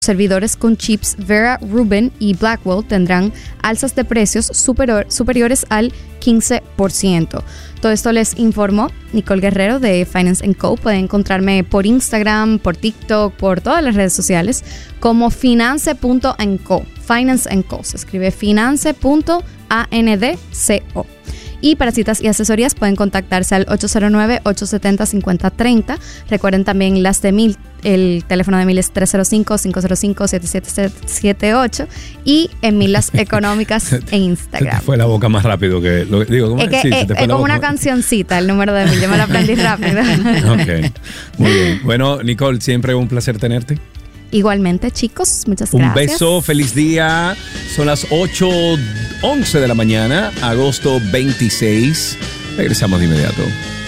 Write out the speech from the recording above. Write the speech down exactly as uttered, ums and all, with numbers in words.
servidores con chips Vera Rubin y Blackwell tendrán alzas de precios superior, superiores al quince por ciento. Todo esto les informó Nicole Guerrero de Finance and Co. Pueden encontrarme por Instagram, por TikTok, por todas las redes sociales como finance punto andco. Finance and Co. Se escribe finance punto andco. Y para citas y asesorías pueden contactarse al ocho cero nueve, ocho siete cero, cinco cero tres cero. Recuerden también las de Mil. El teléfono de Mil es tres cero cinco, cinco cero cinco, siete siete siete ocho. Y en Mil las económicas en Instagram. Se te fue la boca más rápido que... Lo, digo, ¿cómo es que sí, es, es como una cancioncita, el número de Mil. Yo me la aprendí rápido. Ok, muy bien. Bueno, Nicole, siempre un placer tenerte. Igualmente, chicos, muchas gracias. Un beso, feliz día. Son las ocho once de la mañana, agosto veintiséis. Regresamos de inmediato.